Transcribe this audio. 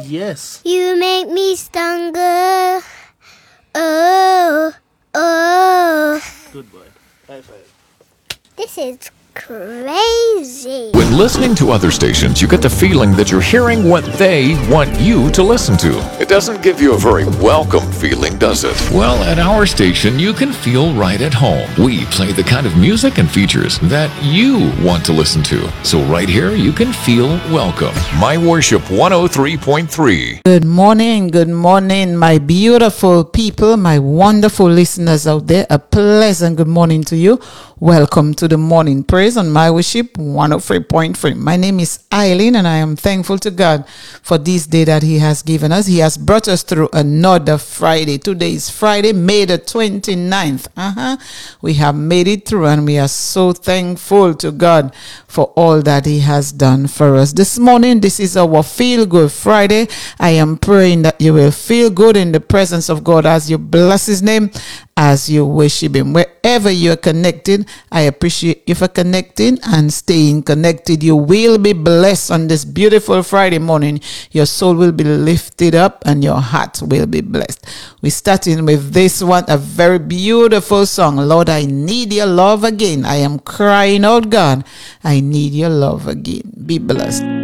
Yes. You make me stronger. Oh, oh. Good boy. High five. This is crazy. When listening to other stations, you get the feeling that you're hearing what they want you to listen to. It doesn't give you a very welcome feeling, does it? Well, at our station, you can feel right at home. We play the kind of music and features that you want to listen to. So right here, you can feel welcome. My Worship 103.3. Good morning, my beautiful people, my wonderful listeners out there. A pleasant good morning to you. Welcome to the morning praise on My Worship 103.3. My name is Eileen, and I am thankful to God for this day that He has given us. He has brought us through another Friday. Today is Friday, May the 29th. We have made it through, and we are so thankful to God for all that He has done for us. This morning, this is our Feel Good Friday. I am praying that you will feel good in the presence of God as you bless His name, as you worship Him. Wherever you're connected, I appreciate you for connecting and staying connected. You will be blessed on this beautiful Friday morning. Your soul will be lifted up and your heart will be blessed. We're starting with this one, a very beautiful song. Lord, I need your love again. I am crying out, God, I need your love again. Be blessed.